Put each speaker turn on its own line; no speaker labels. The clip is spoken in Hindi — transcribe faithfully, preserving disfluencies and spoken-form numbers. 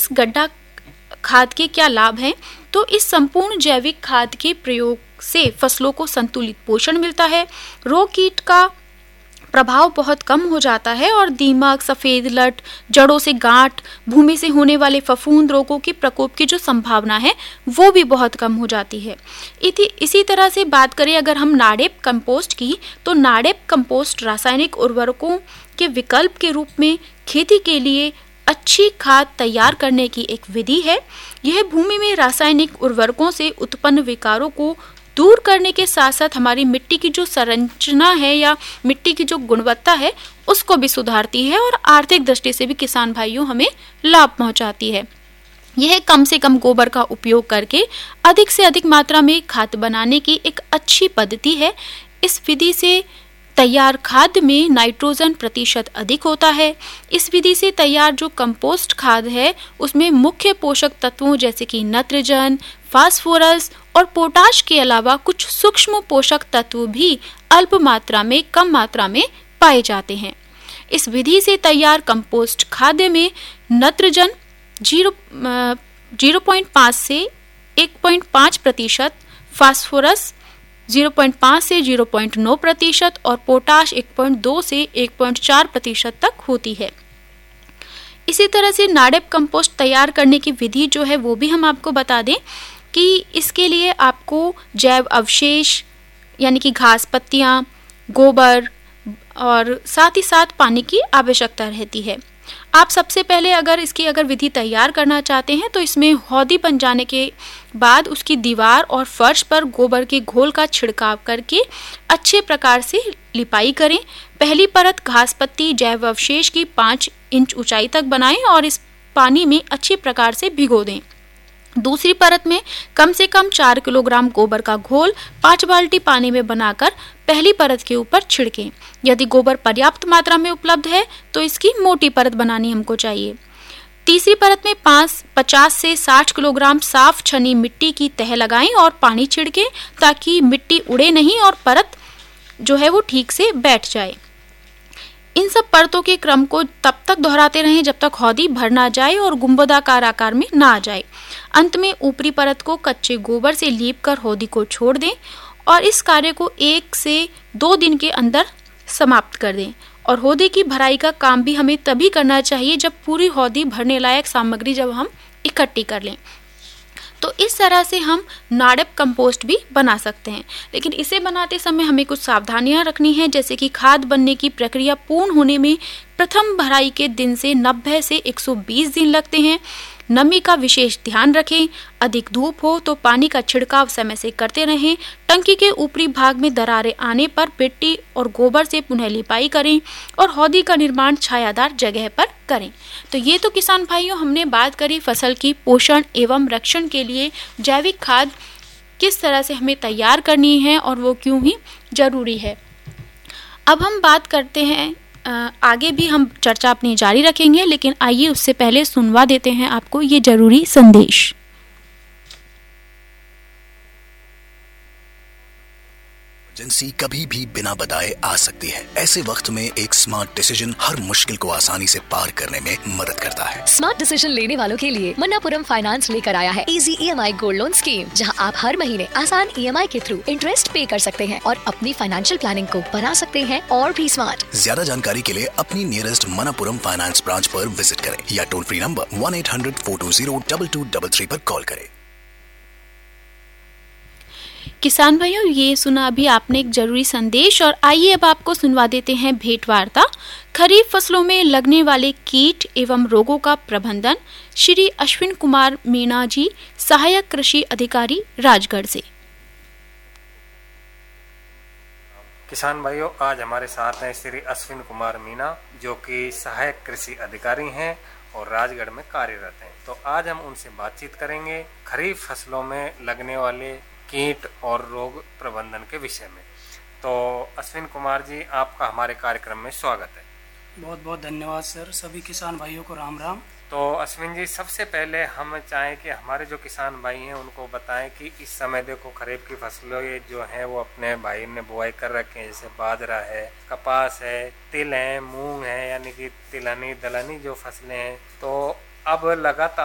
इस गड्ढा खाद के क्या लाभ हैं? तो इस संपूर्ण जैविक खाद के प्रयोग से फसलों को संतुलित पोषण मिलता है, रोग कीट का प्रभाव बहुत कम हो जाता है और दीमक, सफेद लट, जड़ों से गांठ, भूमि से होने वाले फफूंद रोगों के प्रकोप की जो संभावना है वो भी बहुत कम हो जाती है। इसी तरह से बात करें अगर हम नाडेप कंपोस्ट की, तो नाडेप कंपोस्ट रासायनिक उर्वरकों के विकल्प के रूप में खेती के लिए अच्छी खाद तैयार करने की एक विधि है। यह भूमि में रासायनिक उर्वरकों से उत्पन्न विकारों को दूर करने के साथ साथ हमारी मिट्टी की जो संरचना है या मिट्टी की जो गुणवत्ता है उसको भी सुधारती है और आर्थिक दृष्टि से भी किसान भाइयों हमें लाभ पहुंचाती है। यह कम से कम गोबर का उपयोग करके अधिक से अधिक मात्रा में खाद बनाने की एक अच्छी पद्धति है। इस विधि से तैयार खाद में नाइट्रोजन प्रतिशत अधिक होता है। इस विधि से तैयार जो कंपोस्ट खाद है उसमें मुख्य पोषक तत्वों जैसे कि नाइट्रोजन, फास्फोरस और पोटाश के अलावा कुछ सूक्ष्म पोषक तत्व भी अल्प मात्रा में कम मात्रा में पाए जाते हैं। इस विधि से तैयार कंपोस्ट खाद में नाइट्रोजन जीरो जीरो पॉइंट पाँच से एक पॉइंट पाँच प्रतिशत, फास्फोरस जीरो पॉइंट पाँच से जीरो पॉइंट नौ प्रतिशत और पोटाश एक पॉइंट दो से एक पॉइंट चार प्रतिशत तक होती है। इसी तरह से नाडेप कंपोस्ट तैयार करने की विधि जो है वो भी हम आपको बता दें कि इसके लिए आपको जैव अवशेष यानी कि घास पत्तियां, गोबर और साथ ही साथ पानी की आवश्यकता रहती है। आप सबसे पहले अगर इसकी अगर विधि तैयार करना चाहते हैं तो इसमें हौदी बन जाने के बाद उसकी दीवार और फर्श पर गोबर के घोल का छिड़काव करके अच्छे प्रकार से लिपाई करें। पहली परत घास पत्ती जैव अवशेष की पाँच इंच ऊंचाई तक बनाएं और इस पानी में अच्छी प्रकार से भिगो दें। दूसरी परत में कम से कम चार किलोग्राम गोबर का घोल पाँच बाल्टी पानी में बनाकर पहली परत के ऊपर छिड़कें। यदि गोबर पर्याप्त मात्रा में उपलब्ध है तो इसकी मोटी परत बनानी हमको चाहिए। तीसरी परत में पाँच पचास से साठ किलोग्राम साफ छनी मिट्टी की तह लगाएं और पानी छिड़कें ताकि मिट्टी उड़े नहीं और परत जो है वो ठीक से बैठ जाए। इन सब परतों के क्रम को तब तक दोहराते रहें जब तक हौदी भर ना जाए और गुंबदाकार आकार में ना आ जाए। अंत में ऊपरी परत को कच्चे गोबर से लीप कर हौदी को छोड़ दें और इस कार्य को एक से दो दिन के अंदर समाप्त कर दें। और हौदी की भराई का काम भी हमें तभी करना चाहिए जब पूरी हौदी भरने लायक सामग्री जब हम इकट्ठी कर लें। तो इस तरह से हम नाडेप कंपोस्ट भी बना सकते हैं, लेकिन इसे बनाते समय हमें कुछ सावधानियां रखनी है, जैसे कि खाद बनने की प्रक्रिया पूर्ण होने में प्रथम भराई के दिन से नब्बे से एक सौ बीस दिन लगते हैं। नमी का विशेष ध्यान रखें। अधिक धूप हो तो पानी का छिड़काव समय से करते रहें। टंकी के ऊपरी भाग में दरारें आने पर मिट्टी और गोबर से पुनः लिपाई करें और हौदी का निर्माण छायादार जगह पर करें। तो ये तो किसान भाइयों हमने बात करी फसल की पोषण एवं रक्षण के लिए जैविक खाद किस तरह से हमें तैयार करनी है और वो क्यों ही जरूरी है। अब हम बात करते हैं, आगे भी हम चर्चा अपनी जारी रखेंगे, लेकिन आइए उससे पहले सुनवा देते हैं आपको ये जरूरी संदेश।
इमरजेंसी कभी भी बिना बताए आ सकती है। ऐसे वक्त में एक स्मार्ट डिसीजन हर मुश्किल को आसानी से पार करने में मदद करता है।
स्मार्ट डिसीजन लेने वालों के लिए मन्नापुरम फाइनेंस लेकर आया है easy EMI gold loan scheme, जहां आप हर महीने आसान ईएमआई के थ्रू इंटरेस्ट पे कर सकते हैं और अपनी फाइनेंशियल प्लानिंग को बना सकते हैं और भी स्मार्ट।
ज्यादा जानकारी के लिए अपनी नियरेस्ट मन्नापुरम फाइनेंस ब्रांच पर विजिट करें या toll free number one eight hundred four to zero double two double three पर कॉल करें।
किसान भाइयों, ये सुना अभी आपने एक जरूरी संदेश और आइए अब आपको सुनवा देते हैं भेंट वार्ता। खरीफ फसलों में लगने वाले कीट एवं रोगों का प्रबंधन श्री अश्विन कुमार मीणा जी, सहायक कृषि अधिकारी राजगढ़ से।
किसान भाइयों, आज हमारे साथ हैं श्री अश्विन कुमार मीणा, जो कि सहायक कृषि अधिकारी हैं और राजगढ़ में कार्यरत हैं। तो आज हम उनसे बातचीत करेंगे खरीफ फसलों में लगने वाले कीट और रोग प्रबंधन के विषय में। तो अश्विन कुमार जी, आपका हमारे कार्यक्रम में स्वागत है।
बहुत बहुत धन्यवाद सर। सभी किसान भाइयों को राम राम।
तो अश्विन जी, सबसे पहले हम चाहें कि हमारे जो किसान भाई हैं उनको बताएं कि इस समय देखो खरीफ की फसलों ये जो हैं वो अपने भाई ने बुआई कर रखे हैं, जैसे बाजरा है, कपास है, तिल है, मूंग है, यानी कि तिलहनी दलहनी जो फसलें हैं। तो अब लगातार